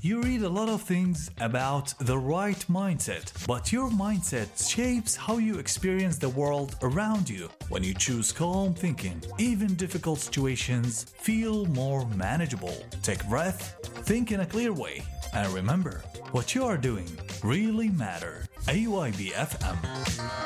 You read a lot of things about the right mindset, but your mindset shapes how you experience the world around you. When you choose calm thinking, even difficult situations feel more manageable. Take a breath, think in a clear way, and remember, what you are doing really matters. AYB FM.